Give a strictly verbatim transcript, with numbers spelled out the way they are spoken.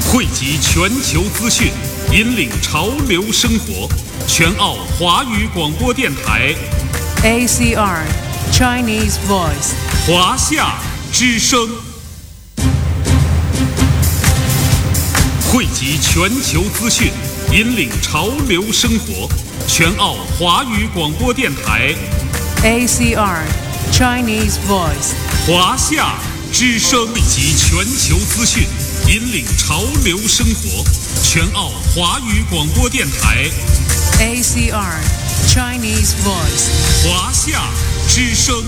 汇集全球资讯，引领潮流生活。全澳华语广播电台 A C R Chinese Voice 华夏之声，汇集全球资讯，引领潮流生活。全澳华语广播电台 A C R Chinese Voice 华夏之声，汇集全球资讯，引领潮流生活。全澳华语广播电台 A C R Chinese Voice 华夏之声。